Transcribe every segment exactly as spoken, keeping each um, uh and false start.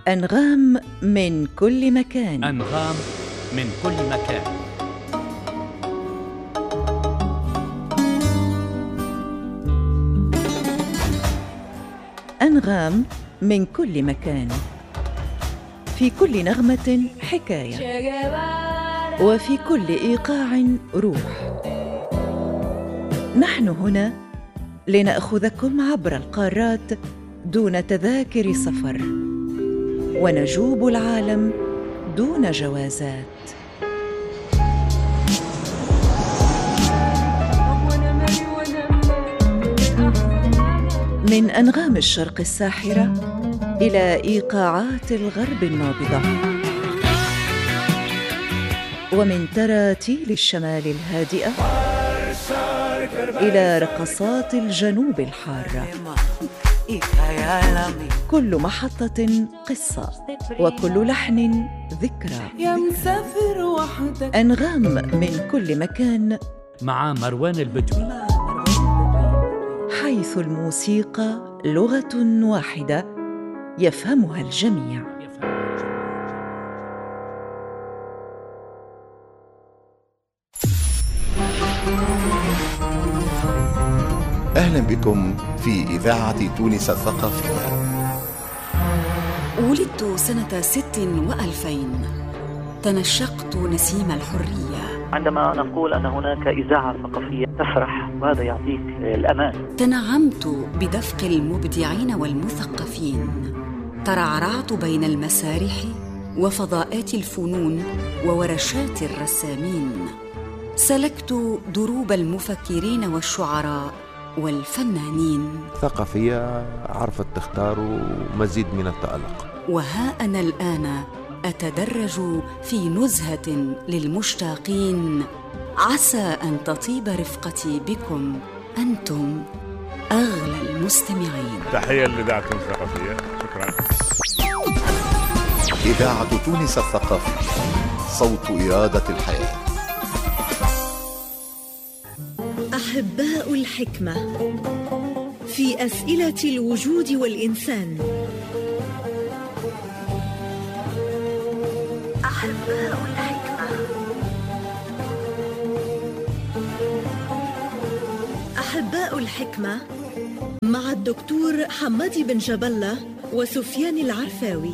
أنغام من كل مكان. أنغام من كل مكان. أنغام من كل مكان، في كل نغمة حكاية، وفي كل إيقاع روح. نحن هنا لنأخذكم عبر القارات دون تذاكر سفر، ونجوب العالم دون جوازات. من أنغام الشرق الساحرة إلى إيقاعات الغرب النابضة، ومن تراتيل الشمال الهادئة إلى رقصات الجنوب الحارة. كل محطة قصة، وكل لحن ذكرى. أنغام من كل مكان مع مروان البدوي، حيث الموسيقى لغة واحدة يفهمها الجميع. أهلا بكم في إذاعة تونس الثقافية. ولدت سنة ست وألفين، تنشقت نسيم الحرية. عندما نقول أن هناك إذاعة ثقافية تفرح، وهذا يعطيك الأمان. تنعمت بدفق المبدعين والمثقفين، ترعرعت بين المسارح وفضاءات الفنون وورشات الرسامين، سلكت دروب المفكرين والشعراء والفنانين. ثقافية عرفت تختار مزيد من التألق. وها أنا الآن أتدرج في نزهة للمشتاقين، عسى أن تطيب رفقتي بكم أنتم أغلى المستمعين. تحية لإذاعة تونس الثقافية، شكرا. إذاعة تونس الثقافية، صوت إرادة الحياة. أحباء الحكمة في أسئلة الوجود والإنسان. أحباء الحكمة. أحباء الحكمة مع الدكتور حمادي بن جبلة وسفيان العرفاوي.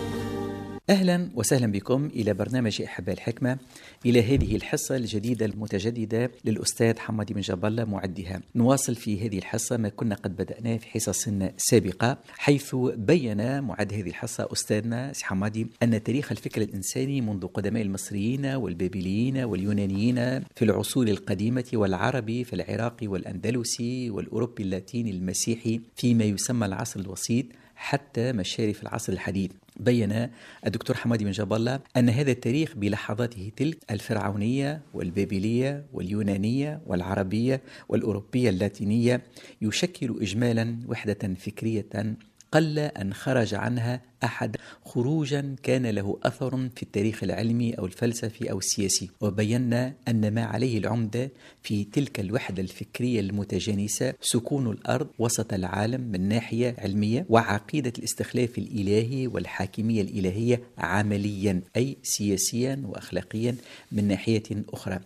أهلا وسهلا بكم إلى برنامج أحباء الحكمة، إلى هذه الحصة الجديدة المتجددة للأستاذ حمادي بن جبلة معدها. نواصل في هذه الحصة ما كنا قد بدأناه في حصص سابقة، حيث بيّن معد هذه الحصة أستاذنا سي حمادي أن تاريخ الفكر الإنساني منذ قدماء المصريين والبابليين واليونانيين في العصور القديمة، والعربي في العراقي والأندلسي والأوروبي اللاتيني المسيحي فيما يسمى العصر الوسيط حتى مشارف العصر الحديث. بيّن الدكتور حمادي بن جبلة أن هذا التاريخ بلحظاته تلك الفرعونية والبابلية واليونانية والعربية والأوروبية اللاتينية يشكل إجمالا وحدة فكرية قل أن خرج عنها أحد خروجا كان له أثر في التاريخ العلمي أو الفلسفي أو السياسي. وبينا أن ما عليه العمدة في تلك الوحدة الفكرية المتجانسة سكون الأرض وسط العالم من ناحية علمية، وعقيدة الاستخلاف الإلهي والحاكمية الإلهية عمليا أي سياسيا وأخلاقيا من ناحية أخرى.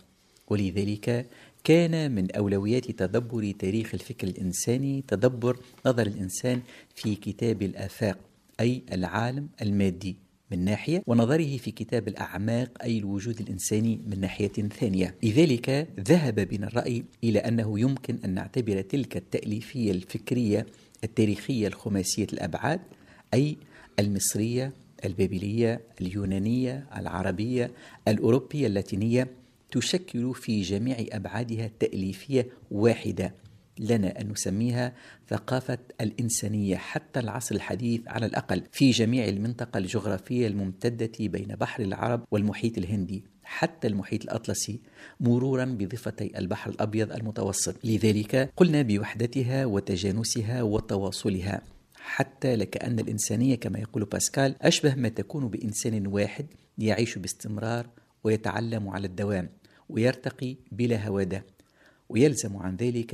ولذلك كان من أولويات تدبر تاريخ الفكر الإنساني تدبر نظر الإنسان في كتاب الآفاق أي العالم المادي من ناحية، ونظره في كتاب الأعماق أي الوجود الإنساني من ناحية ثانية. لذلك ذهب بنا الرأي إلى أنه يمكن أن نعتبر تلك التأليفية الفكرية التاريخية الخماسية الأبعاد أي المصرية البابلية اليونانية العربية الأوروبية اللاتينية تشكل في جميع أبعادها تأليفية واحدة، لنا أن نسميها ثقافة الإنسانية حتى العصر الحديث على الأقل في جميع المنطقة الجغرافية الممتدة بين بحر العرب والمحيط الهندي حتى المحيط الأطلسي، مرورا بضفتي البحر الأبيض المتوسط. لذلك قلنا بوحدتها وتجانسها وتواصلها، حتى لكأن الإنسانية كما يقول باسكال أشبه ما تكون بإنسان واحد يعيش باستمرار ويتعلم على الدوام ويرتقي بلا هوادة، ويلزم عن ذلك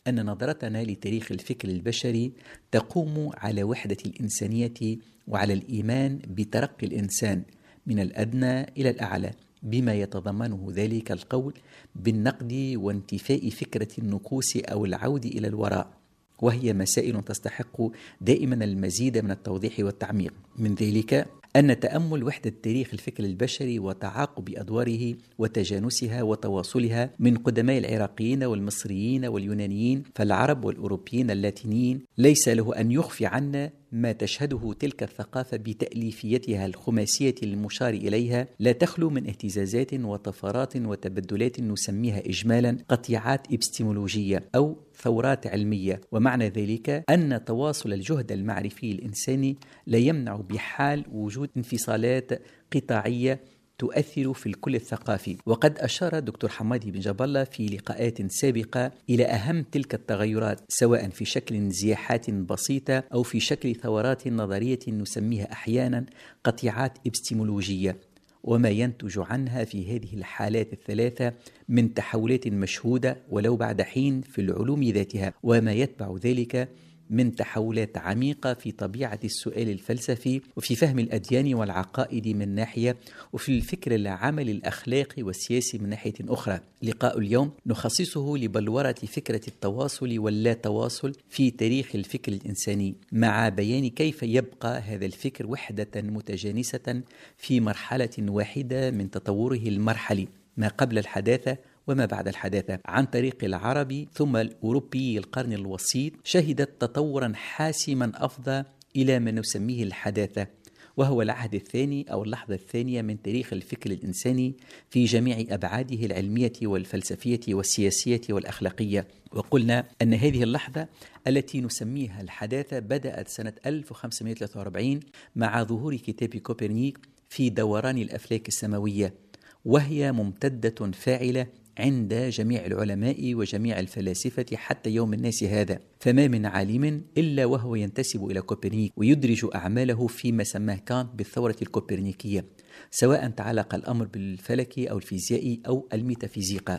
أن نظرتنا لتاريخ الفكر البشري تقوم على وحدة الإنسانية وعلى الإيمان بترقي الإنسان من الأدنى إلى الأعلى، بما يتضمنه ذلك القول بالنقد وانتفاء فكرة النكوص أو العود إلى الوراء، وهي مسائل تستحق دائما المزيد من التوضيح والتعميق. من ذلك أن تأمل وحدة تاريخ الفكر البشري وتعاقب أدواره وتجانسها وتواصلها من قدماء العراقيين والمصريين واليونانيين فالعرب والأوروبيين اللاتينيين ليس له أن يخفي عنا ما تشهده تلك الثقافة بتأليفيتها الخماسية المشار إليها، لا تخلو من اهتزازات وطفرات وتبدلات نسميها إجمالا قطيعات إبستيمولوجية أو ثورات علمية. ومعنى ذلك أن تواصل الجهد المعرفي الإنساني لا يمنع بحال وجود انفصالات قطاعية تؤثر في الكل الثقافي. وقد أشار دكتور حمادي بن جاب الله في لقاءات سابقة إلى أهم تلك التغيرات، سواء في شكل انزياحات بسيطة أو في شكل ثورات نظرية نسميها أحيانا قطيعات إبستيمولوجية، وما ينتج عنها في هذه الحالات الثلاثة من تحولات مشهودة ولو بعد حين في العلوم ذاتها، وما يتبع ذلك من تحولات عميقة في طبيعة السؤال الفلسفي وفي فهم الأديان والعقائد من ناحية، وفي الفكر العملي الأخلاقي والسياسي من ناحية أخرى. لقاء اليوم نخصصه لبلورة فكرة التواصل واللا تواصل في تاريخ الفكر الإنساني، مع بيان كيف يبقى هذا الفكر وحدة متجانسة في مرحلة واحدة من تطوره المرحلي ما قبل الحداثة وما بعد الحداثة، عن طريق العربي ثم الأوروبي القرن الوسيط شهدت تطورا حاسما أفضى إلى ما نسميه الحداثة، وهو العهد الثاني أو اللحظة الثانية من تاريخ الفكر الإنساني في جميع أبعاده العلمية والفلسفية والسياسية والأخلاقية. وقلنا أن هذه اللحظة التي نسميها الحداثة بدأت سنة ألف وخمسمائة وثلاثة وأربعين مع ظهور كتاب كوبرنيك في دوران الأفلاك السماوية، وهي ممتدة فاعلة عند جميع العلماء وجميع الفلاسفة حتى يوم الناس هذا، فما من عالم إلا وهو ينتسب إلى كوبرنيك ويدرج أعماله فيما سماه كانت بالثورة الكوبرنيكية، سواء تعلق الأمر بالفلك أو الفيزياء أو الميتافيزيقا.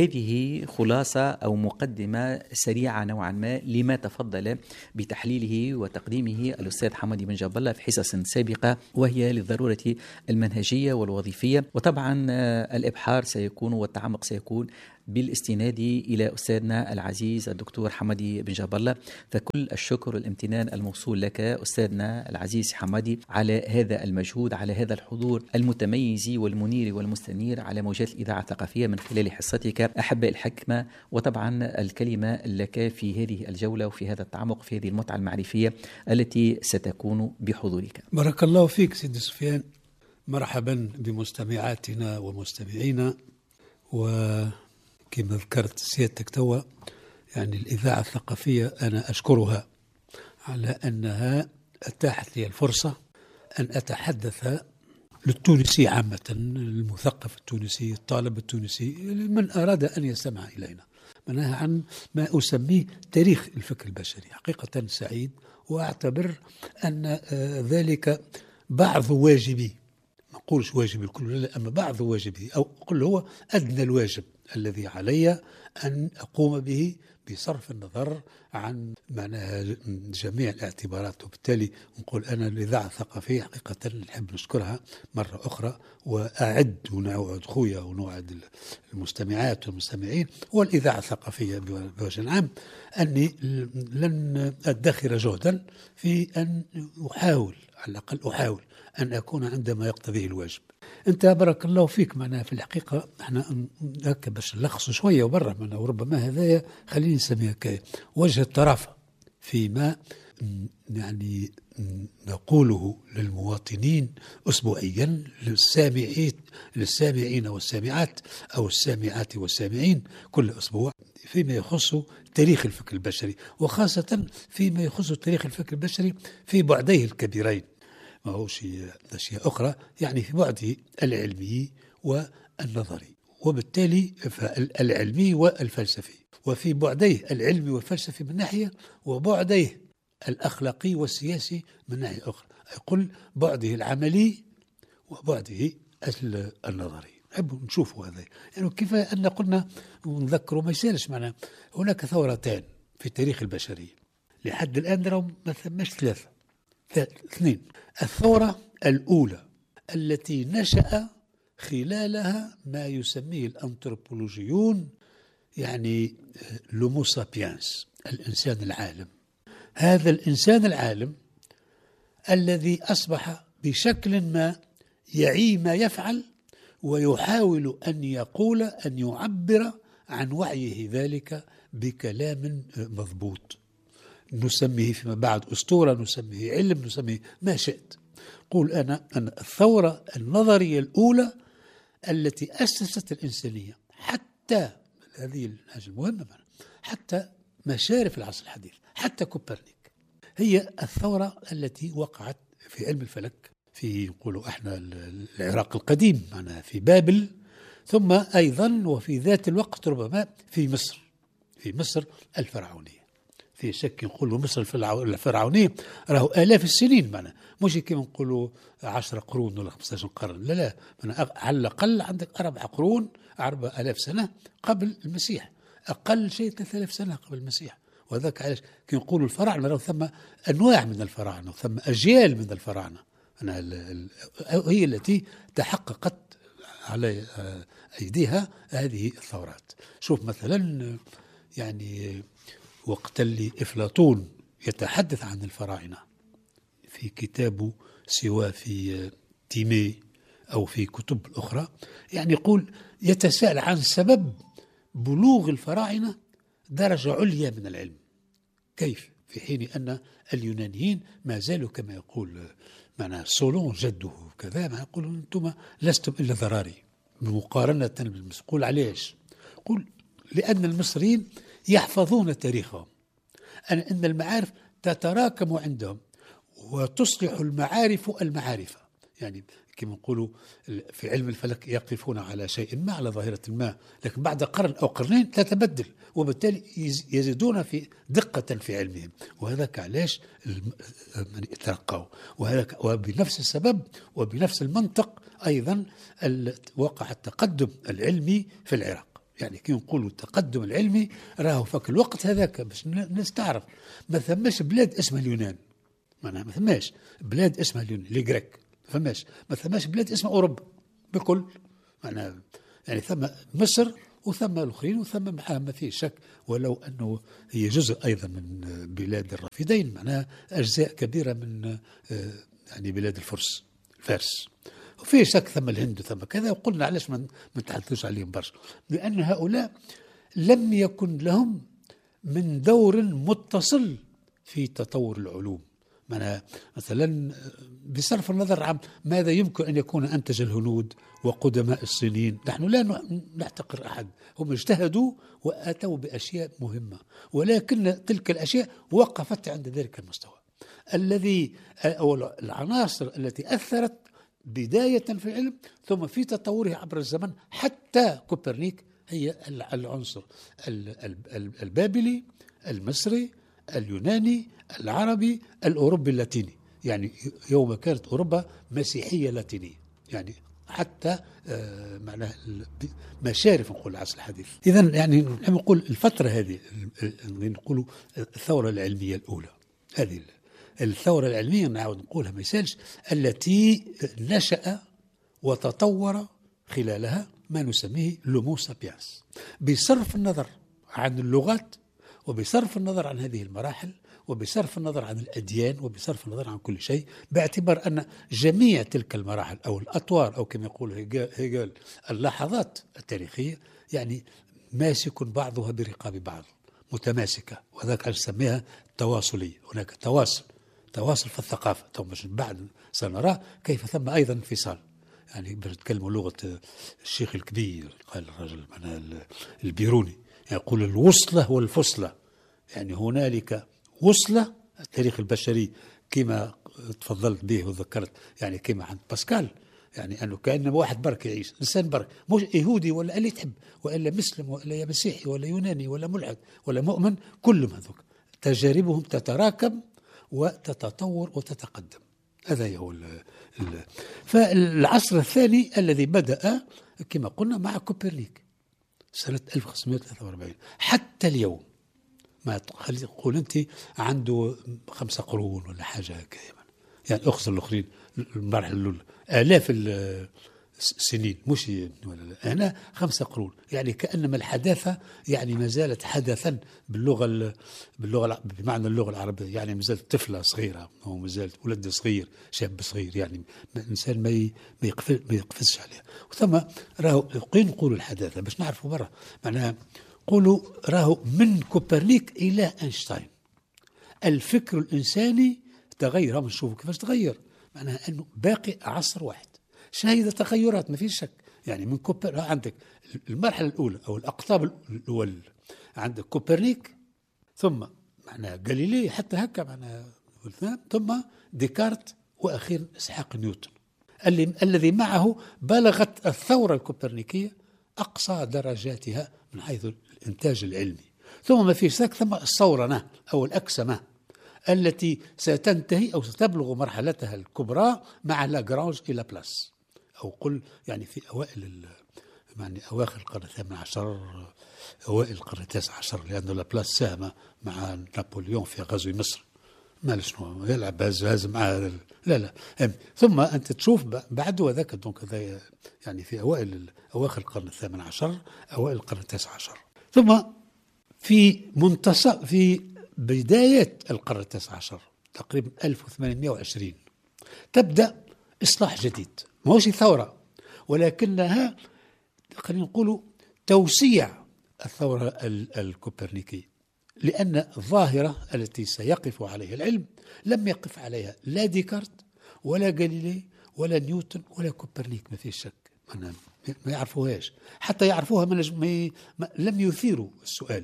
هذه خلاصة أو مقدمة سريعة نوعا ما لما تفضل بتحليله وتقديمه الأستاذ حمادي بن جاب الله في حصص سابقة، وهي للضرورة المنهجية والوظيفية. وطبعا الإبحار سيكون والتعمق سيكون بالاستناد إلى أستاذنا العزيز الدكتور حمادي بن جاب الله. فكل الشكر والامتنان الموصول لك أستاذنا العزيز حمادي على هذا المجهود، على هذا الحضور المتميز والمنير والمستنير على موجات الإذاعة الثقافية من خلال حصتك أحباء الحكمة. وطبعا الكلمة لك في هذه الجولة وفي هذا التعمق في هذه المتعة المعرفية التي ستكون بحضورك. بارك الله فيك سيدي سفيان، مرحبا بمستمعاتنا ومستمعينا. وكما ذكرت سيادتك توا، يعني الإذاعة الثقافية أنا أشكرها على أنها أتاحت لي الفرصة أن أتحدث للتونسي عامة، المثقف التونسي، الطالب التونسي، من أراد أن يستمع إلينا، منها عن ما أسميه تاريخ الفكر البشري. حقيقة سعيد، وأعتبر أن ذلك بعض واجبي، ما أقولش واجبي الكل، لا، أما بعض واجبي، أو أقول هو أدنى الواجب الذي علي أن أقوم به بصرف النظر عن معناها جميع الاعتبارات. وبالتالي نقول أنا الإذاعة الثقافية حقيقة نحب نشكرها مرة أخرى، وأعد ونوعد خويا ونوعد المستمعات والمستمعين والإذاعة الثقافية بوجه عام أني لن أدخر جهدا في أن أحاول، على الأقل أحاول أن أكون عندما يقتضيه الواجب. أنت بارك الله فيك، معنا في الحقيقة احنا هكا باش نلخص شوية وبرا منه، وربما هذايا خليني نسميها وجه الطرافة فيما يعني نقوله للمواطنين أسبوعيا، للسامعين للسامعين والسامعات أو السامعات والسامعين كل أسبوع، فيما يخص تاريخ الفكر البشري، وخاصة فيما يخص تاريخ الفكر البشري في بعديه الكبيرين، ما هو شيء أشياء أخرى، يعني في بعده العلمي والنظري، وبالتالي العلمي والفلسفي، وفي بعديه العلمي والفلسفي من ناحية، وبعديه الأخلاقي والسياسي من ناحية أخرى، يقول بعده العملي وبعده النظري. نحب نشوفوا هذا يعني كيف أن قلنا ونذكروا ما يسالش معنا. هناك ثورتان في تاريخ البشرية لحد الآن راهم ما ثماش ثلاثة اثنين. الثورة الأولى التي نشأ خلالها ما يسميه الأنثروبولوجيون يعني لومو سابيانس، الإنسان العالم. هذا الإنسان العالم الذي أصبح بشكل ما يعي ما يفعل ويحاول أن يقول أن يعبر عن وعيه ذلك بكلام مضبوط، نسميه فيما بعد أسطورة، نسميه علم، نسميه ما شئت. قول أنا أن الثورة النظرية الأولى التي أسست الإنسانية حتى هذه الحاجة المهمة حتى مشارف العصر الحديث حتى كوبرنيك هي الثورة التي وقعت في علم الفلك في يقولوا احنا العراق القديم معنا في بابل، ثم أيضا وفي ذات الوقت ربما في مصر في مصر الفرعونية. في شك نقولوا مصر الفرعونية راهو آلاف السنين معنا، مش كما نقولوا عشرة قرون ولا خمسة عشر قرن، لا لا على الأقل عندك أربع قرون أربع آلاف سنة قبل المسيح، أقل شيء ثلاثة آلاف سنة قبل المسيح. وذاك علاش كي نقولوا الفراعنة راهو ثم أنواع من الفراعنة وثم أجيال من الفراعنة أنا هي التي تحققت على أيديها هذه الثورات. شوف مثلا يعني وقت اللي أفلاطون يتحدث عن الفراعنة في كتابه سواء في تيمي أو في كتب أخرى يعني يقول يتساءل عن سبب بلوغ الفراعنة درجة عليا من العلم كيف، في حين أن اليونانيين ما زالوا كما يقول معنا سولون جده كذا ما يقولون أنتم لستم إلا ذراري بمقارنة بالمصريين. قول علاش؟ قول لأن المصريين يحفظون تاريخهم، أن أن المعارف تتراكم عندهم وتصلح المعارف المعارف، يعني كما نقولوا في علم الفلك يقفون على شيء ما على ظاهرة ما، لكن بعد قرن أو قرنين تتبدل وبالتالي يزيدون في دقة في علمهم، وهذاك علاش ترقوا. وهذاك وبنفس السبب وبنفس المنطق أيضا وقع التقدم العلمي في العراق. يعني كي نقولوا التقدم العلمي راهو فك الوقت هذاك باش الناس تعرف ما ثماش بلاد اسمها اليونان، معناها ما ثماش بلاد اسمها اليونان لي غريك، ما ثماش ما ثماش بلاد اسمها أوروبا بكل معناها، يعني ثم مصر وثم الآخرين وثم معها ما فيه شك، ولو أنه هي جزء أيضا من بلاد الرافدين معناها أجزاء كبيرة من يعني بلاد الفرس الفارس، وفي شك ثم الهند ثم كذا. وقلنا علاش ما نتحدثوش عليهم برشا، لأن هؤلاء لم يكن لهم من دور متصل في تطور العلوم. مثلا بصرف النظر عن ماذا يمكن أن يكون أنتج الهنود وقدماء الصينيين، نحن لا نحتقر أحد، هم اجتهدوا وأتوا بأشياء مهمة، ولكن تلك الأشياء وقفت عند ذلك المستوى الذي أو العناصر التي أثرت بداية في العلم ثم في تطوره عبر الزمن حتى كوبرنيك هي العنصر البابلي المصري اليوناني العربي الأوروبي اللاتيني، يعني يوم كانت أوروبا مسيحية لاتينية، يعني حتى آه معناه مشارف نقول العصر الحديث. إذن يعني نقول الفترة هذه نقول الثورة العلمية الأولى، هذه الثورة العلمية نعاود نقولها ما يسالش، التي نشأ وتطور خلالها ما نسميه لومو سابيانس، بصرف النظر عن اللغات وبصرف النظر عن هذه المراحل وبصرف النظر عن الأديان وبصرف النظر عن كل شيء، باعتبار أن جميع تلك المراحل أو الأطوار أو كما يقول هيجل اللحظات التاريخية يعني ماسك بعضها برقاب بعض متماسكة، وذاك نسميها تواصلية. هناك تواصل تواصل في الثقافة، ثم بعد سنرى كيف ثم أيضا انفصال، يعني بنتكلموا لغة الشيخ الكبير قال الرجل معنا البيروني يقول الوصلة والفصلة، يعني هنالك وصلة التاريخ البشري كما تفضلت به وذكرت، يعني كما عند باسكال، يعني أنه كأنما واحد برك يعيش إنسان برك مش يهودي ولا اللي تحب ولا مسلم ولا مسيحي ولا يوناني ولا ملحد ولا مؤمن، كلهم هذوك تجاربهم تتراكم وتتطور وتتقدم. هذا هو فالعصر الثاني الذي بدأ كما قلنا مع كوبرنيك سنة ألف وخمسمائة وثلاثة وأربعين حتى اليوم. ما تقول أنت عنده خمسة قرون ولا حاجة هكذا، يعني أخذ الآخرين المرحلة الأولى آلاف السنين مش ولا هنا خمسة قرون، يعني كأنما الحداثة يعني ما زالت حدثا باللغة باللغة بمعنى اللغة العربية، يعني ما زالت طفلة صغيرة أو ما زالت ولد صغير شاب صغير، يعني الإنسان ما ما ما يقفزش عليها. وثم راهو قين نقولوا الحداثة باش نعرفوا برا معناها قولوا راهو من كوبرنيك إلى أينشتاين الفكر الإنساني تغير. هم نشوفوا كيفاش تغير، معناها أنه باقي عصر واحد شهد تغيرات ما فيش شك. يعني من كوبر عندك المرحلة الأولى أو الأقطاب الأول عندك كوبرنيك، ثم معناها جاليلي حتى هكا معناها، ثم ديكارت، وأخيرا إسحاق نيوتن اللي الذي معه بلغت الثورة الكوبرنيكية أقصى درجاتها من حيث الإنتاج العلمي. ثم ما فيش شك ثم الثورة أو الأكسمة التي ستنتهي أو ستبلغ مرحلتها الكبرى مع لاجرانج إلى بلاس، أو قل يعني في أوائل يعني أواخر القرن الثامن عشر أوائل القرن التاسع عشر، لأن لابلاس ساهم مع نابليون في غزو مصر، ما شنو يلعب هذا مع لا لا هم. ثم أنت تشوف بعد وذاك دونك هذا يعني في أوائل أواخر القرن الثامن عشر أوائل القرن التاسع عشر، ثم في منتصف في بداية القرن التاسع عشر تقريبا ألف وثمانمائة وعشرين تبدأ إصلاح جديد، ما هوش ثورة ولكنها خلينا نقولوا توسيع الثورة الكوبرنيكية، لأن الظاهرة التي سيقف عليها العلم لم يقف عليها لا ديكارت ولا جاليلي ولا نيوتن ولا كوبرنيك، ما فيش شك ما يعرفوهاش، حتى يعرفوها من لم يثيروا السؤال.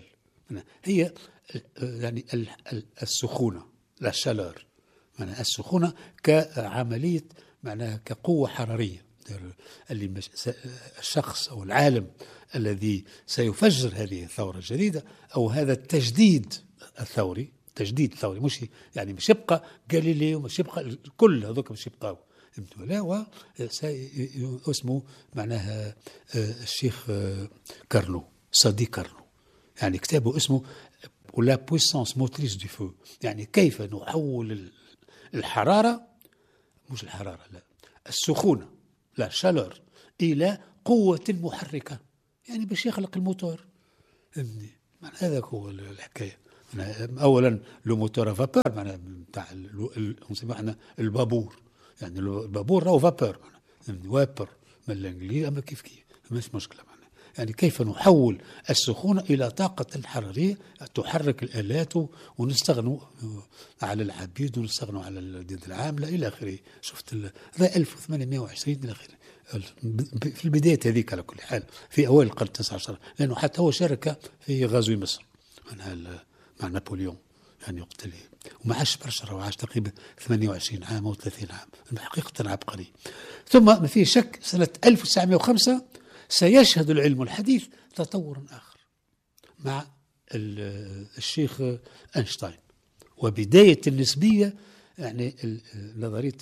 هي يعني السخونة لا شالور، معناها السخونة كعملية معناها كقوة حرارية، اللي الشخص أو العالم الذي سيفجر هذه الثورة الجديدة أو هذا التجديد الثوري، تجديد ثوري مش يعني مش يبقى جاليليو مش يبقى كل هذوك مش يبقاو لا، و اسمه معناها الشيخ كارنو صديق كارنو، يعني كتابه اسمه لا بويسانس موتريس دو فو، يعني كيف نحول الحرارة مش الحرارة لا السخونة لا شالور إلى قوة محركة، يعني باش يخلق الموتور. هذا هو الحكاية. أولا لو موتور فابور معناها نتاع نسميه البابور، يعني البابور راهو فابور وابر من الانجليزي، اما كيف كيف مش مشكله معناها، يعني كيف نحول السخونه الى طاقه حراريه تحرك الالات ونستغنوا على العبيد ونستغنوا على اليد العامله الى اخره. شفت هذا ألف وثمانمائة وعشرين الى اخره في البدايه هذيك على كل حال في اوائل القرن التاسع عشر، لانه حتى هو شارك في غزو مصر مع نابليون، يعني وقت اللي وما عاش برشا، وعاش تقريبا ثمانية وعشرين عام او ثلاثين عام، حقيقه عبقري. ثم ما فيه شك سنه ألف وتسعمائة وخمسة سيشهد العلم الحديث تطورا اخر مع الشيخ أينشتاين وبدايه النسبيه، يعني نظريه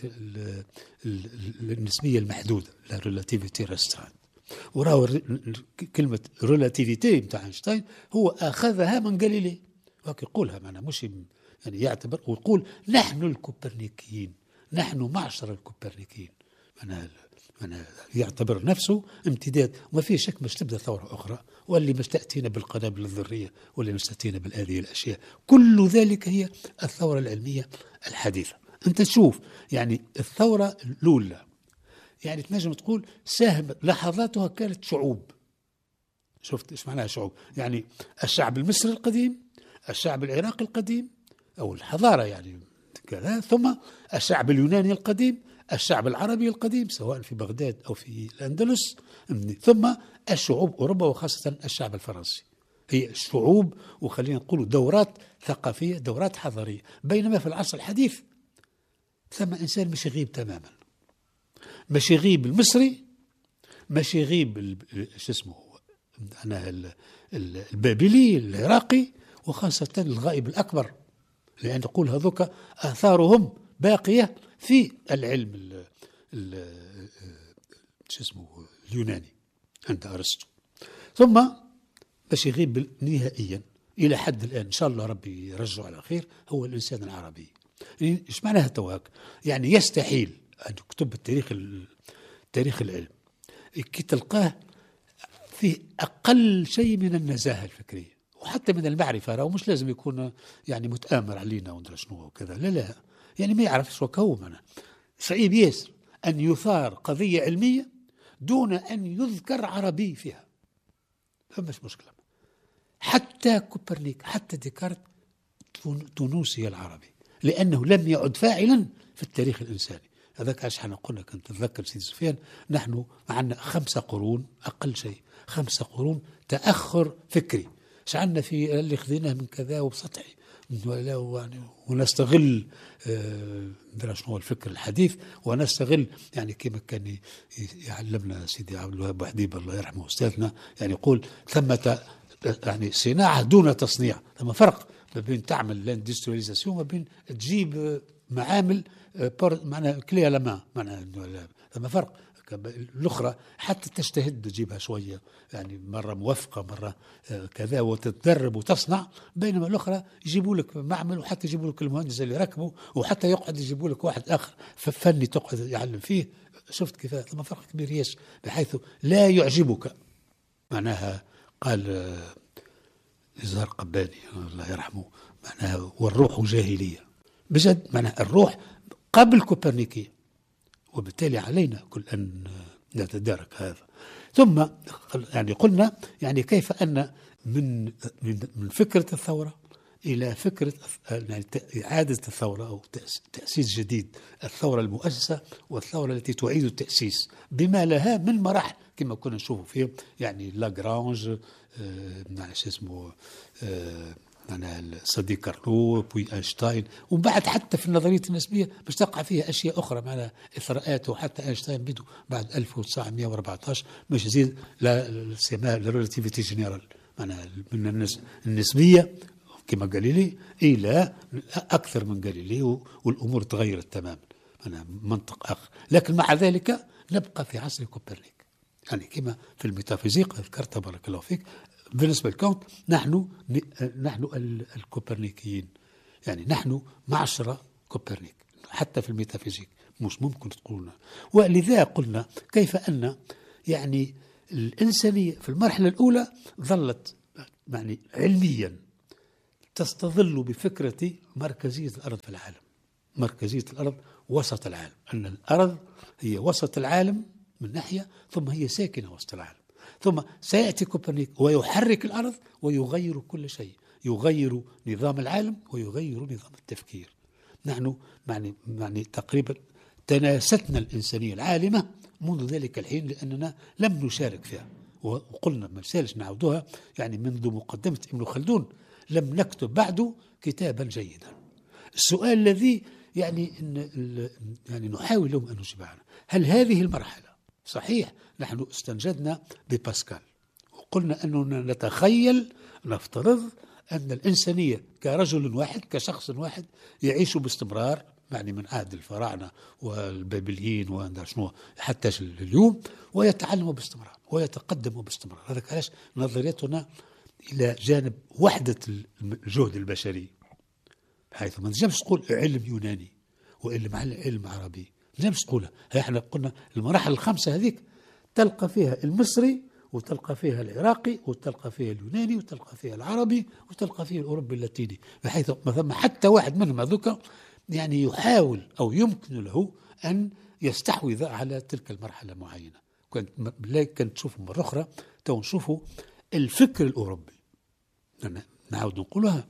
النسبيه المحدوده لا ريلاتيفيتي ريستراند. وراهو كلمه ريلاتيفيتي نتاع أينشتاين هو اخذها من جاليلي، يقولها معنا مش يعني يعتبر ويقول نحن الكوبرنيكيين، نحن معشر الكوبرنيكيين، أنا أنا يعتبر نفسه امتداد. وما فيه شك مش تبدأ ثورة أخرى، واللي مش تأتينا بالقنابل الذرية واللي مش تأتينا بهذه الأشياء، كل ذلك هي الثورة العلمية الحديثة. أنت تشوف يعني الثورة الأولى يعني تنجم تقول ساهم لحظاتها كانت شعوب. شفت إيش معناها شعوب؟ يعني الشعب المصري القديم، الشعب العراقي القديم أو الحضارة يعني كذا، ثم الشعب اليوناني القديم، الشعب العربي القديم سواء في بغداد أو في الأندلس، ثم الشعوب أوروبا وخاصة الشعب الفرنسي. هي شعوب وخلينا نقول دورات ثقافية، دورات حضارية. بينما في العصر الحديث ثم إنسان مش يغيب تماما، مش يغيب المصري، مش يغيب شو اسمه أنا البابلي العراقي، وخاصة الغائب الأكبر، لأن نقول هذوك آثارهم باقية في العلم شو اسمه اليوناني عند أرسطو، ثم باش يغيب نهائيا إلى حد الآن إن شاء الله ربي يرجعه على خير هو الإنسان العربي. يعني إيش معناها توهك؟ يعني يستحيل أن يكتب التاريخ تاريخ العلم كي تلقاه فيه أقل شيء من النزاهة الفكرية وحتى من المعرفة، راه مش لازم يكون يعني متآمر علينا وندرى شنو وكذا، لا لا، يعني ما يعرفش وكهو معنا. صعيب ياسر أن يثار قضية علمية دون أن يذكر عربي فيها، فمش مشكلة. حتى كوبرنيك حتى ديكارت تونسي العربي، لأنه لم يعد فاعلا في التاريخ الإنساني. هذاك عاش حنا قلنا، كنت تتذكر سيدي سفيان، نحن معنا خمسة قرون أقل شيء، خمسة قرون تأخر فكري. شعلنا في اللي خذيناه من كذا وبسطحي ونستغل آه شنو الفكر الحديث، ونستغل يعني كما كان يعلمنا سيدي عبد الوهاب بوحديب الله يرحمه أستاذنا، يعني يقول ثمة يعني صناعة دون تصنيع. ثم فرق ما بين تعمل لاندسترياليزاسيون وما بين تجيب معامل معناها كليا لما معناها ثم فرق. الأخرى حتى تجتهد تجيبها شوية، يعني مرة موفقة مرة كذا وتتدرب وتصنع، بينما الأخرى يجيبوا لك معمل وحتى يجيبوا لك المهندس اللي ركبه وحتى يقعد يجيبوا لك واحد آخر فني تقعد يعلم فيه. شفت كيف ثم فرق كبير ياس، بحيث لا يعجبك معناها. قال إزهار قباني الله يرحمه معناها والروح جاهلية بجد، معناها الروح قبل كوبرنيكية، وبالتالي علينا كل أن نتدارك هذا. ثم يعني قلنا يعني كيف أن من من فكرة الثورة إلى فكرة يعني إعادة الثورة أو تأسيس جديد، الثورة المؤسسة والثورة التي تعيد التأسيس بما لها من مراحل كما كنا نشوفوا فيه، يعني لاغرانج آه يعني شو اسمه آه يعني صديق كارلو بوي أينشتاين، وبعد حتى في النظرية النسبية باش تقع فيها أشياء أخرى معنا إثراءات، وحتى أينشتاين بدو بعد ألف وتسعمائة وأربعة عشر باش يزيد لا سماها الريلاتيفيتي جينيرال معناها من النسبية كما غاليلي إلى أكثر من غاليلي، والأمور تغيرت تماما معناها منطق آخر. لكن مع ذلك نبقى في عصر كوبرنيك، يعني كما في الميتافيزيق ذكرت بارك الله فيك. بالنسبة لكونت نحن نحن الكوبرنيكيين، يعني نحن معشرة كوبرنيك حتى في الميتافيزيك مش ممكن تقولنا. ولذا قلنا كيف أن يعني الإنسانية في المرحلة الأولى ظلت يعني علميا تستظل بفكرة مركزية الأرض في العالم، مركزية الأرض وسط العالم، أن الأرض هي وسط العالم من ناحية، ثم هي ساكنة وسط العالم. ثم سيأتي كوبرنيك ويحرك الأرض ويغير كل شيء، يغير نظام العالم ويغير نظام التفكير. نحن يعني, يعني تقريبا تناستنا الإنسانية العالمة منذ ذلك الحين لأننا لم نشارك فيها، وقلنا ما نسالش نعودها يعني منذ مقدمة ابن خلدون لم نكتب بعد كتابا جيدا. السؤال الذي يعني إن يعني نحاول اليوم أن نجيب عنه، هل هذه المرحلة صحيح نحن استنجدنا بباسكال وقلنا أننا نتخيل نفترض أن الإنسانية كرجل واحد كشخص واحد يعيش باستمرار يعني من عهد الفراعنة والبابليين وأندر شنو حتى اليوم، ويتعلم باستمرار ويتقدم باستمرار. هذا علاش نظريتنا إلى جانب وحدة الجهد البشري، بحيث ما نجمش تقول علم يوناني وإلا مع علم عربي، ما نجمش تقولها. احنا قلنا المراحل الخمسة هذيك تلقى فيها المصري وتلقى فيها العراقي وتلقى فيها اليوناني وتلقى فيها العربي وتلقى فيها الأوروبي اللاتيني، بحيث مثلا حتى واحد منهم هذوك يعني يحاول أو يمكن له أن يستحوذ على تلك المرحلة معينة. كنت كنت تشوفوا مرة أخرى تو نشوفوا الفكر الأوروبي. نعود نقولها،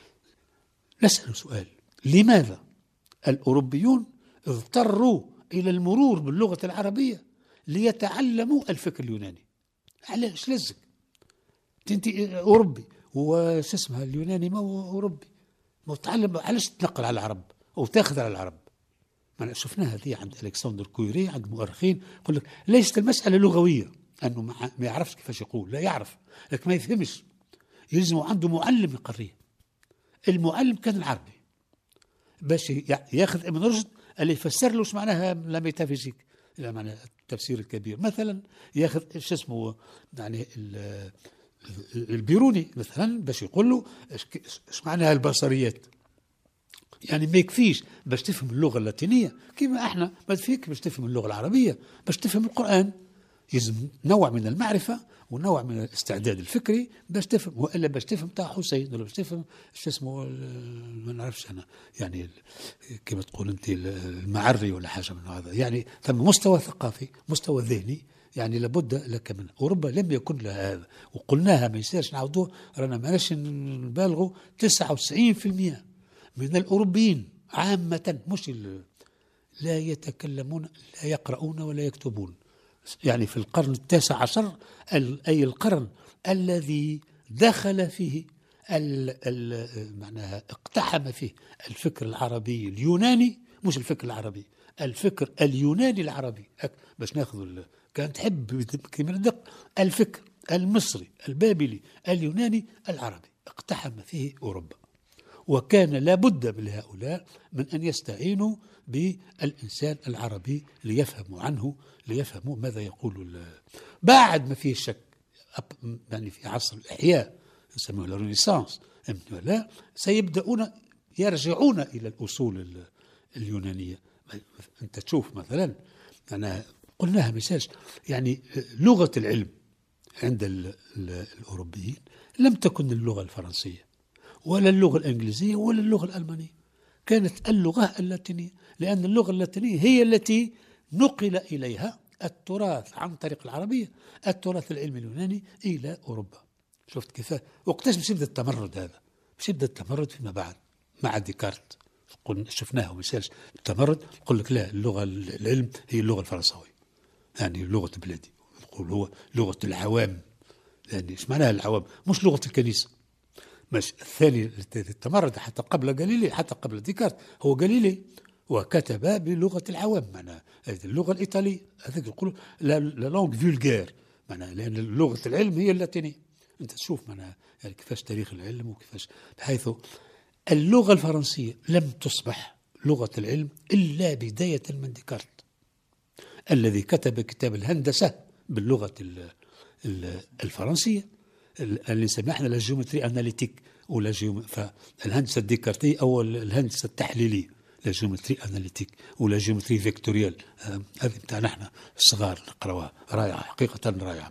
نسأل سؤال: لماذا الأوروبيون اضطروا إلى المرور باللغة العربية ليتعلموا الفكر اليوناني؟ علاش لزق؟ انت أوروبي وش اسمها اليوناني ما هو أوروبي، ما تعلم، علاش تنقل على العرب أو تاخذ على العرب؟ ما شفناها هذه عند ألكسندر كويري، عند مؤرخين يقول لك ليست المسألة لغوية، أنه ما يعرفش كيفاش يقول، لا يعرف لكن ما يفهمش، يلزم عنده معلم يقريه. المعلم كان العربي باش ياخذ ابن رشد اللي يفسر له ايش معناها لا ميتافيزيك، إلى معنى التفسير الكبير. مثلا ياخذ شو اسمه يعني البيروني مثلا باش يقول له ايش معناها البصريات، يعني ما يكفيش باش تفهم اللغة اللاتينية كما احنا، ما تفيك باش تفهم اللغة العربية، باش تفهم القرآن يلزم نوع من المعرفة ونوع من الاستعداد الفكري باش تفهم، والا باش تفهم تاع حسين ولا باش تفهم شو اسمه ما نعرفش انا يعني كما تقول انت المعري ولا حاجه من هذا، يعني ثم مستوى ثقافي مستوى ذهني يعني لابد لك منه. اوروبا لم يكن لها هذا، وقلناها ما يصيرش نعاودوه، رانا ماناش نبالغوا تسعة وتسعين بالمئة من الاوروبيين عامه مش لا يتكلمون لا يقرؤون ولا يكتبون. يعني في القرن التاسع عشر أي القرن الذي دخل فيه ال ال معناها اقتحم فيه الفكر العربي اليوناني، مش الفكر العربي، الفكر اليوناني العربي باش ناخذ كان تحب كما ندق الفكر المصري البابلي اليوناني العربي اقتحم فيه أوروبا، وكان لابد من هؤلاء من أن يستعينوا بالإنسان العربي ليفهموا عنه، ليفهموا ماذا يقول. بعد ما فيه شك يعني في عصر الإحياء يسموه الرينيسانس لا سيبدأون يرجعون إلى الأصول اليونانية. أنت تشوف مثلا أنا قلناها مثال يعني لغة العلم عند الأوروبيين لم تكن اللغة الفرنسية ولا اللغة الإنجليزية ولا اللغة الألمانية، كانت اللغة اللاتينية، لأن اللغة اللاتينية هي التي نقل إليها التراث عن طريق العربية، التراث العلمي اليوناني إلى أوروبا. شفت كيف وقتاش باش يبدا التمرد هذا؟ باش يبدا التمرد فيما بعد مع ديكارت، قلنا شفناه مثال التمرد، يقول لك لا اللغة العلم هي اللغة الفرنسوية، يعني لغة بلادي، يقول هو لغة العوام، يعني ايش معناها العوام؟ مش لغة الكنيسة. مش الثاني التمرد حتى قبل غاليلي، حتى قبل ديكارت هو غاليلي وكتب بلغة العوام، معناها هذه اللغة الإيطالية، هذاك يقولوا لا لونغ فولغير، معناها لأن لغة العلم هي اللاتينية. أنت تشوف معناها يعني كيفاش تاريخ العلم وكيفاش، بحيث اللغة الفرنسية لم تصبح لغة العلم إلا بداية من ديكارت الذي كتب كتاب الهندسة باللغة الفرنسية اللي سمحنا للجيومتري أناليتيك ولا جيوم... فالهندسة الديكارتية أو الهندسة التحليلية، لا جيومتري أناليتيك ولا جيومتري فيكتوريال، هذه بتاع نحن الصغار نقراوها رائعة حقيقة رائعة.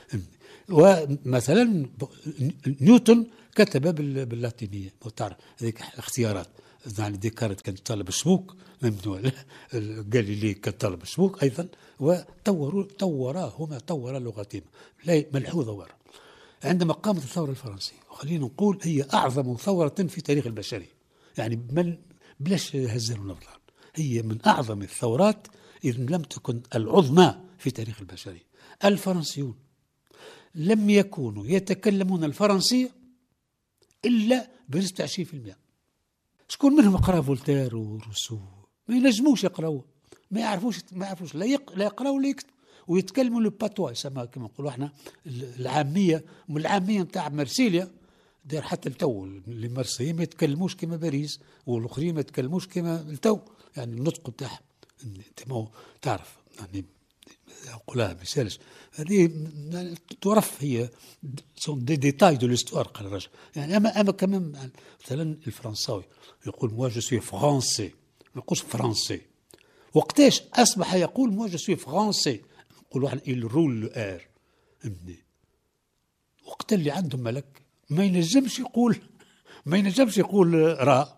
ومثلا نيوتن كتب باللاتينية، وتعرف هذيك الاختيارات، يعني ديكارت كان طالب السبوك، غاليلي كان طالب السبوك أيضا، وطوروا طوراهما طور لغتهما لا ملحوظة وراء. عندما قامت الثورة الفرنسية، وخلينا نقول هي أعظم ثورة في تاريخ البشرية، يعني من بلاش هزل ونبضان، هي من أعظم الثورات إذ لم تكن العظمى في تاريخ البشرية. الفرنسيون لم يكونوا يتكلمون الفرنسية إلا بنسبة عشرين بالمئة. شكون منهم قرأ فولتير وروسو؟ ما ينجموش يقرأوا، ما يعرفوش ما يعرفوش لا يق... لا يقرأوا ولا يكتبوا، ويتكلموا الباتوا يسمى كما نقولوا احنا العامية، من العامية نتاع مرسيليا دار حتى التو اللي مرسيين ما يتكلموش كما باريس، والاخرين ما يتكلموش كما التو، يعني النطق بتاعهم انت ما تعرف يعني أقولها مثالش هذه تعرف هي سون دي ديتاي دو ليستوار قال الرجل. يعني أما أما كمان مثلا الفرنساوي يقول موا جو سوي فرونسي، ما يقولش فرنسي. وقتاش أصبح يقول موا جو سوي فرونسي؟ نقولوا احنا إل رول لو آر. وقت اللي عندهم ملك ما ينجمش يقول ما ينجمش يقول راء.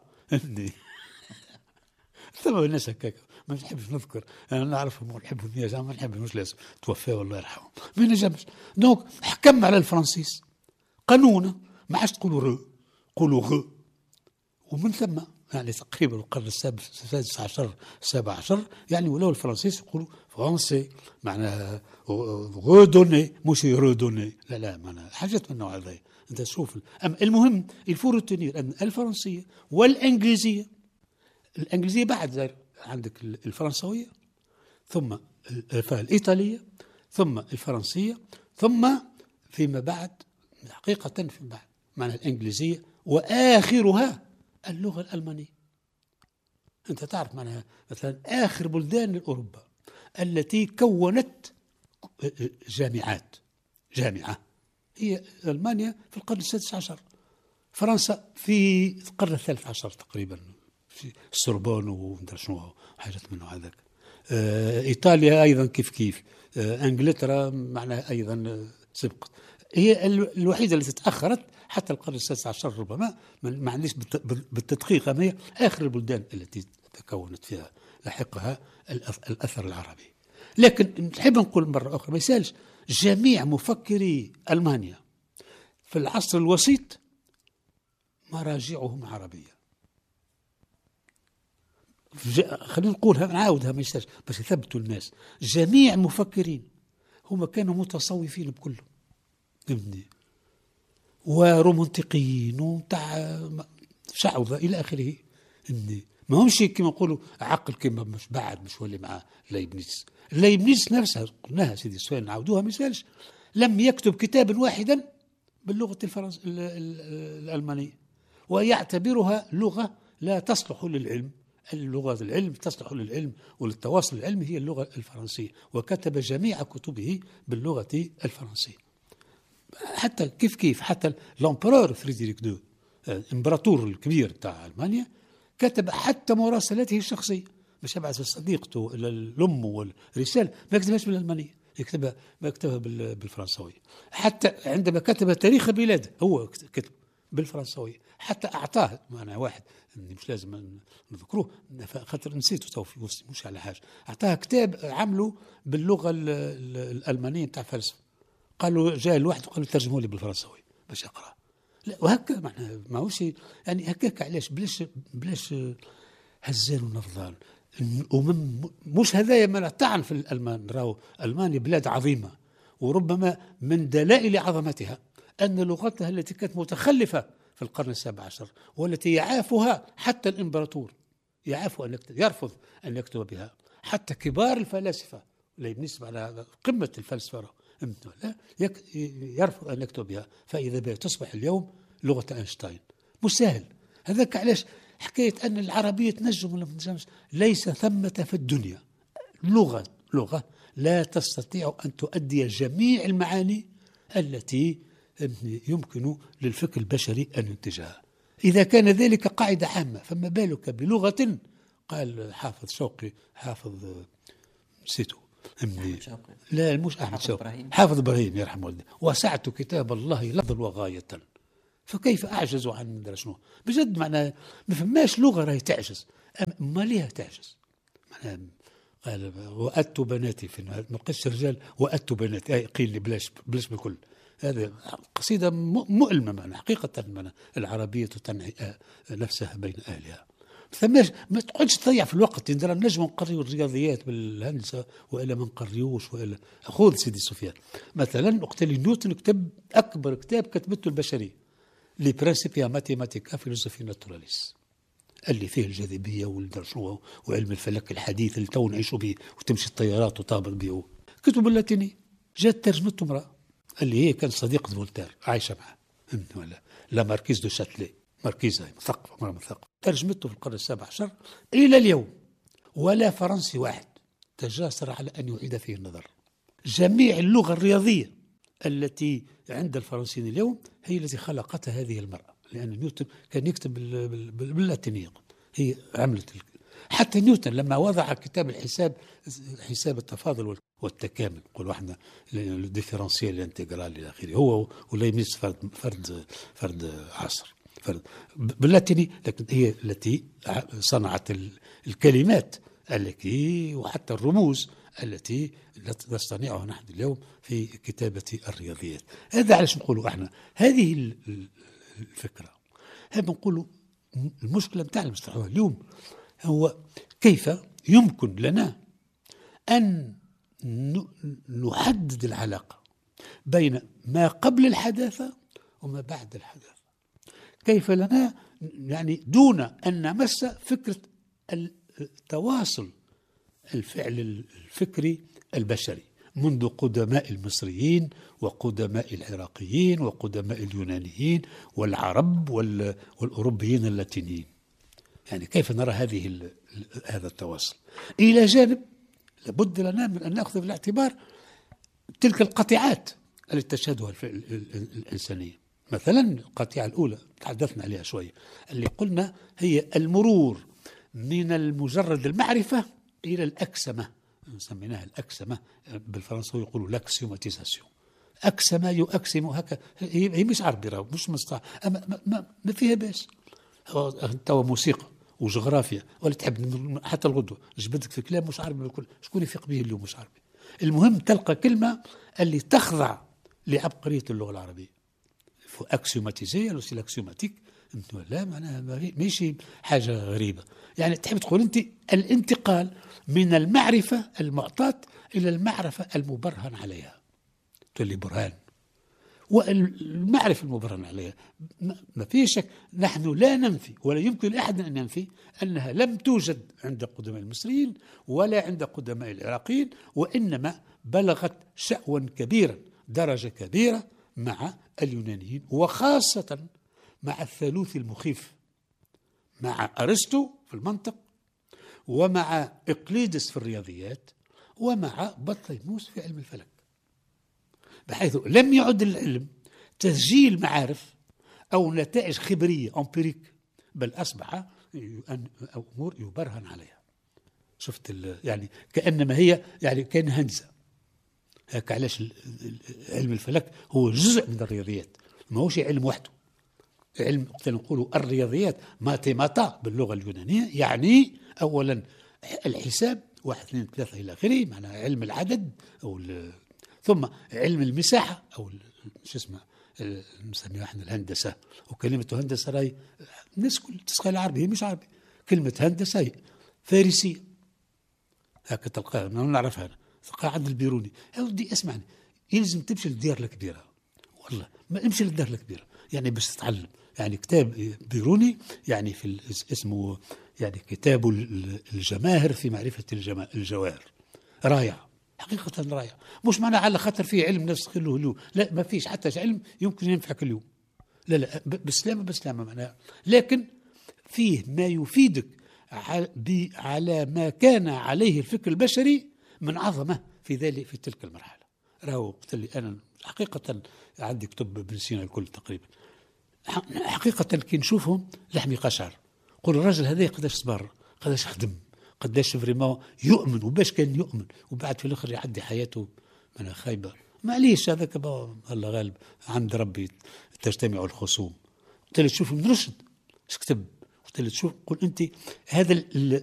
ثم الناس هكاك ما نحبش نذكر، انا نعرفهم ونحبهم يا جماعه، ما نحبهم مش لازم توفى والله يرحمهم، ما نجمش. دونك حكم على الفرنسيس قانونا ما عادش تقولوا رو، قولوا غ. ومن ثم يعني تقريبا القرن السادس عشر السابع عشر يعني ولاو الفرنسيس يقولوا فرنسي معناها غو دوني مش رو دوني، لا لا معناها حاجات من النوع هذا. انت تشوف المهم الفو روتينير ان الفرنسيه والانجليزيه، الانجليزيه بعد عندك الفرنسوية ثم الإيطالية ثم الفرنسية ثم فيما بعد حقيقة فيما بعد معنى الإنجليزية، وآخرها اللغة الألمانية. أنت تعرف معناها مثلا آخر بلدان أوروبا التي كونت جامعات. جامعة هي ألمانيا في القرن السادس عشر، فرنسا في القرن الثالث عشر تقريبا في السوربون ومدري شنو حاجات منه هذاك. آه إيطاليا أيضا كيف كيف. آه إنجلترا معناها أيضا سبقت. هي الوحيدة التي تأخرت حتى القرن السادس عشر ربما، ما عنديش بالتدقيق، أما هي آخر البلدان التي تكونت فيها لاحقها الأثر العربي. لكن نحب نقول مرة أخرى ما يسالش جميع مفكري ألمانيا في العصر الوسيط مراجعهم عربية. خلينا نقولها نعاودها ما يسالش باش يثبتوا الناس. جميع مفكرين هم كانوا متصوفين بكلهم، فهمتني، ورومانتيقيين ومتاع شعوذة إلى آخره. ما همش كما نقولوا عقل كما مش بعد مش ولي مع لايبنيز. لايبنيز نفسها قلناها سيدي سؤال نعاودوها ما يسالش، لم يكتب كتابا واحدا باللغة الفرنسية الألمانية، ويعتبرها لغة لا تصلح للعلم. اللغة العلم تصلح للعلم وللتواصل العلمي هي اللغة الفرنسية، وكتب جميع كتبه باللغة الفرنسية. حتى كيف كيف حتى الامبرور فريدريك دو الامبراطور الكبير تاع ألمانيا كتب حتى مراسلاته الشخصية باش يبعث صديقته الأم والرسالة ما يكتبهاش بالألمانية، يكتبها ما يكتبها بالفرنسوية. حتى عندما كتب تاريخ بلاده هو كتب بالفرنسوية، حتى أعطاه معنا واحد مش لازم نذكروه خاطر نسيته تو في وسطي مش على حاجة، أعطاه كتاب عمله باللغة الألمانية بتاع فلسفة، قالوا جاء الواحد وقال له ترجمه لي بالفرنسوي باش يقرأ. لا وهكا معناها ما هوش يعني هكاك. علاش بلاش بلاش هزان ونفضان. مش هذايا ما طعن في الألمان، راهو ألمانيا بلاد عظيمة، وربما من دلائل عظمتها أن لغتها التي كانت متخلفة في القرن السابع عشر والتي يعافها حتى الإمبراطور يعاف أن يكتب يرفض أن يكتب بها، حتى كبار الفلاسفة لايبنيز على قمة الفلسفة لا يرفض أن يكتب بها، فإذا بها تصبح اليوم لغة أينشتاين. مش سهل هذاك. علاش حكاية أن العربية تنجم ولا ما تنجمش؟ ليس ثمة في الدنيا لغة لغة لا تستطيع أن تؤدي جميع المعاني التي يمكن للفكر البشري أن ينتجها. إذا كان ذلك قاعدة عامة فما بالك بلغة. قال حافظ شوقي حافظ نسيته لا مش أحمد شوقي حافظ إبراهيم يرحم والده، وسعت كتاب الله لفظا وغاية، فكيف أعجز عن مدري شنو بجد. معناه ما فماش لغة راهي تعجز، ما ليها تعجز. معناه قال وأت بناتي في ما قص رجال وأت بناتي أي قيل لي بلاش بلاش بكل. هذه قصيدة مؤلمة معناها حقيقة. معناها العربية تنعي نفسها بين أهلها. ثماش ما تقعدش تضيع في الوقت. ندير نجم نقريو الرياضيات بالهندسة وإلا ما نقريوش وإلا. خذ سيدي سفيان مثلا اقتل نيوتن كتب أكبر كتاب كتبته البشرية لي برانسيبيا ماتيماتيكا فيلوسوفي ناتوراليس اللي فيه الجاذبية والدرشوة وعلم الفلك الحديث اللي تو نعيشوا به وتمشي الطيارات وتهبط به. كتب باللاتيني جات ترجمته امرأة اللي هي كان صديقة فولتير عايشة معه ولا لا ماركيز دو شاتلي ماركيزة مثقفة مرة مثقفة ترجمته في القرن السابع عشر إلى اليوم، ولا فرنسي واحد تجاسر على أن يعيد فيه النظر. جميع اللغة الرياضية التي عند الفرنسيين اليوم هي التي خلقتها هذه المرأة، لأن نيوتن كان يكتب باللاتينية، هي عملت. حتى نيوتن لما وضع كتاب الحساب حساب التفاضل والتكامل نقول احنا الديفيرنسيال الانتجرال الى اخره، هو ولايبنيز فرد فرد فرد عصر فرد باللاتيني، لكن هي التي صنعت الكلمات التي وحتى الرموز التي نصطنعها نحن اليوم في كتابة الرياضيات. هذا علاش نقولوا احنا هذه الفكرة. هذا نقولوا المشكلة نتاعنا نستطيعوها اليوم هو كيف يمكن لنا أن نحدد العلاقة بين ما قبل الحداثة وما بعد الحداثة. كيف لنا يعني دون أن نمس فكرة التواصل الفعل الفكري البشري منذ قدماء المصريين وقدماء العراقيين وقدماء اليونانيين والعرب والأوروبيين اللاتينيين. يعني كيف نرى هذه هذا التواصل إلى جانب لابد لنا من أن نأخذ في الاعتبار تلك القطيعات التي تشهدها الإنسانية. مثلا القطيعة الأولى تحدثنا عليها شوية، اللي قلنا هي المرور من المجرد المعرفة إلى الأكسمة، سميناها الأكسمة، بالفرنساوي يقولوا لاكسيوماتيزاسيون. أكسمة يؤكسم هكا، هي مش عربي راهو، مش مصطلح، أما ما, ما, ما فيها باس. توا موسيقى وجغرافيا ولا تحب حتى الغدوة جبدك في كلام مش عربي بالكل، شكون يفيق به اليوم مش عربي. المهم تلقى كلمة اللي تخضع لعبقرية اللغة العربية. فو أكسيوماتيزي ولا سيلاكسيوماتيك، لا معناها ماشي حاجة غريبة. يعني تحب تقول أنت الانتقال من المعرفة المعطاة إلى المعرفة المبرهن عليها، تولي برهان. والمعرفة المبرهن عليها ما فيه شك، نحن لا ننفي ولا يمكن لأحد أن ينفي أنها لم توجد عند قدماء المصريين ولا عند قدماء العراقيين، وإنما بلغت شأوا كبيرا، درجة كبيرة مع اليونانيين، وخاصة مع الثالوث المخيف، مع أرسطو في المنطق، ومع إقليدس في الرياضيات، ومع بطليموس في علم الفلك، بحيث لم يعد العلم تسجيل معارف أو نتائج خبرية أمبيريك، بل أصبح أمور يبرهن عليها. شفت يعني كأنما هي يعني كان هندسة هيك. علاش علم الفلك هو جزء من الرياضيات، ما هوش علم وحده. علم نقولوا الرياضيات ماتيماتا باللغة اليونانية، يعني أولا الحساب واحد اثنين ثلاثة إلى آخره، معناها علم العدد، أو ثم علم المساحة أو شو اسمه نسميها احنا الهندسة. وكلمة هندسة راي الناس كل تسخى العربي، هي مش عربي. كلمة هندسة فارسية هكا تلقاها، ما نعرفها أنا، تلقاها عند البيروني. ودي اسمعني، يلزم تمشي للديار الكبيرة، والله ما امشي للديار الكبيرة يعني باش تتعلم. يعني كتاب بيروني يعني في اسمه يعني كتاب الجماهر في معرفة الجواهر، رائع حقيقة رائع. مش معنى على خاطر فيه علم نفس تخلوه اليوم، لا ما فيش حتى علم يمكن ينفعك اليوم، لا لا بسلامة بسلامة معناها، لكن فيه ما يفيدك على ما كان عليه الفكر البشري من عظمة في ذلك في تلك المرحلة. راهو قلت لي أنا حقيقة عندي كتب ابن سينا الكل تقريبا، حقيقة كي نشوفهم لحمي قشعر، قول الرجل هذا قداش صبر، قداش خدم، قداش فريمون يؤمن، وباش كان يؤمن وبعد في الاخر يعدي حياته من خايبه. معليش هذاك الله غالب، عند ربي تجتمع الخصوم. قلت له تشوف من رشد اش كتب، قلت له تشوف، قل انت هذا